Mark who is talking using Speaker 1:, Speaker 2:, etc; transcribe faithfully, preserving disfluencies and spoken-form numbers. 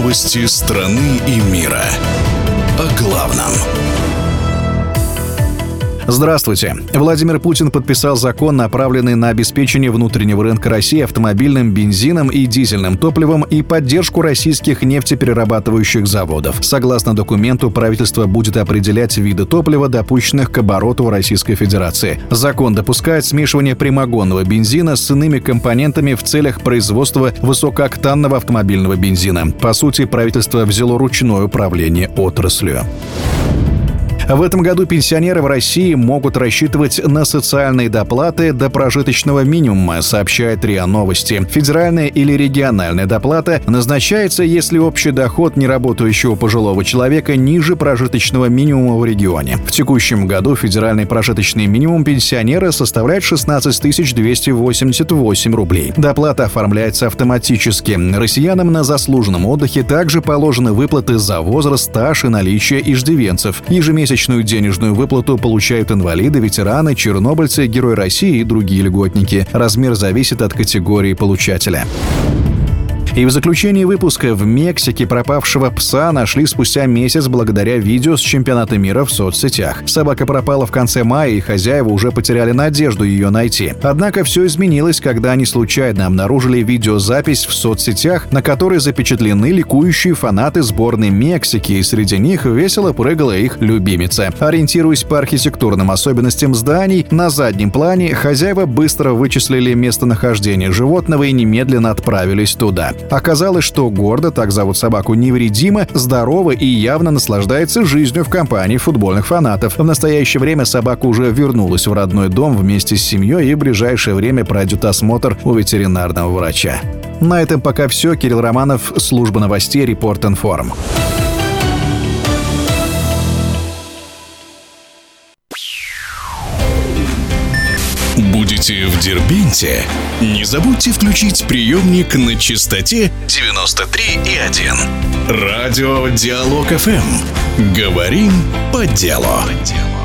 Speaker 1: Новости страны и мира. О главном.
Speaker 2: Здравствуйте. Владимир Путин подписал закон, направленный на обеспечение внутреннего рынка России автомобильным бензином и дизельным топливом и поддержку российских нефтеперерабатывающих заводов. Согласно документу, правительство будет определять виды топлива, допущенных к обороту в Российской Федерации. Закон допускает смешивание прямогонного бензина с иными компонентами в целях производства высокооктанного автомобильного бензина. По сути, правительство взяло ручное управление отраслью. В этом году пенсионеры в России могут рассчитывать на социальные доплаты до прожиточного минимума, сообщает РИА Новости. Федеральная или региональная доплата назначается, если общий доход неработающего пожилого человека ниже прожиточного минимума в регионе. В текущем году федеральный прожиточный минимум пенсионера составляет шестнадцать тысяч двести восемьдесят восемь рублей. Доплата оформляется автоматически. Россиянам на заслуженном отдыхе также положены выплаты за возраст, стаж и наличие иждивенцев. Ежемесячно денежную выплату получают инвалиды, ветераны, чернобыльцы, герои России и другие льготники. Размер зависит от категории получателя. И в заключении выпуска: в Мексике пропавшего пса нашли спустя месяц благодаря видео с чемпионата мира в соцсетях. Собака пропала в конце мая, и хозяева уже потеряли надежду ее найти. Однако все изменилось, когда они случайно обнаружили видеозапись в соцсетях, на которой запечатлены ликующие фанаты сборной Мексики, и среди них весело прыгала их любимица. Ориентируясь по архитектурным особенностям зданий, на заднем плане хозяева быстро вычислили местонахождение животного и немедленно отправились туда. Оказалось, что Гордо, так зовут собаку, невредима, здорова и явно наслаждается жизнью в компании футбольных фанатов. В настоящее время собака уже вернулась в родной дом вместе с семьей, и в ближайшее время пройдет осмотр у ветеринарного врача. На этом пока все. Кирилл Романов, служба новостей Репорт-Информ.
Speaker 1: Будете в Дербенте? Не забудьте включить приемник на частоте девяносто три и один. Радио Диалог эф эм. Говорим по делу.